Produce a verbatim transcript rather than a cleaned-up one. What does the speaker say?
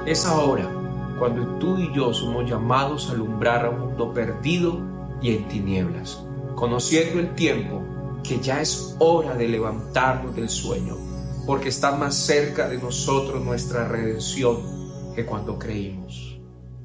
Es ahora cuando tú y yo somos llamados a alumbrar a un mundo perdido y en tinieblas, conociendo el tiempo que ya es hora de levantarnos del sueño, porque está más cerca de nosotros nuestra redención que cuando creímos.